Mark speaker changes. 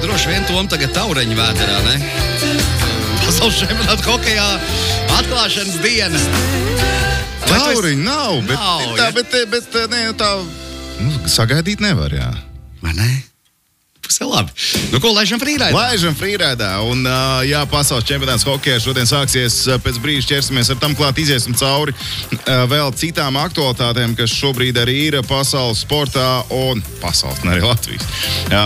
Speaker 1: droši vien Tom tagad taureņu vēderā, ne? Pasaules čempionāta hokejā atklāšanas diena.
Speaker 2: Tauriņu nav, bet sagaidīt nevar, jā.
Speaker 1: Vai ne? Pusē labi. Nu ko, laižam frīraidā?
Speaker 2: Laižam frīraidā. Un, jā, pasaules čempionāts hokejā šodien sāksies. Pēc brīža ķersimies ar tam klāt, iziesim cauri vēl citām aktualitātēm, kas šobrīd arī ir pasaules sportā un pasaules, ne arī Latvijas.